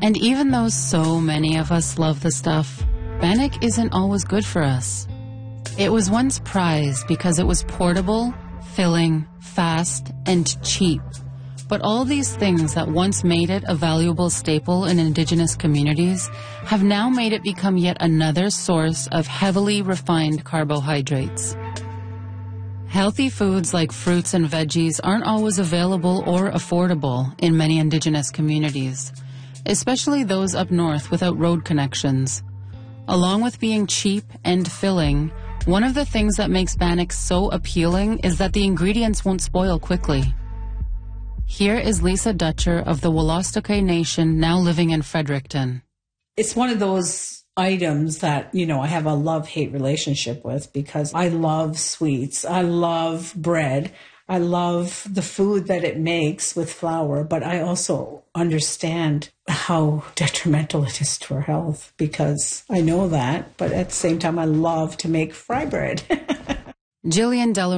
And even though so many of us love the stuff, bannock isn't always good for us. It was once prized because it was portable, filling, fast, and cheap. But all these things that once made it a valuable staple in Indigenous communities have now made it become yet another source of heavily refined carbohydrates. Healthy foods like fruits and veggies aren't always available or affordable in many Indigenous communities, especially those up north without road connections. Along with being cheap and filling, one of the things that makes bannock so appealing is that the ingredients won't spoil quickly. Here is Lisa Dutcher of the Wolastoqey Nation, now living in Fredericton. It's one of those items that, I have a love-hate relationship with because I love sweets. I love bread. I love the food that it makes with flour, but I also understand how detrimental it is to our health because I know that, but at the same time, I love to make fry bread. Jillian Della